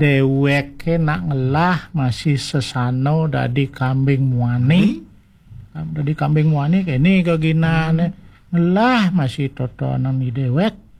deweke nak ngelah masih sesano dadi kambing muani. Dadi kambing muani kene keginane ngelah masih totonan di dewek.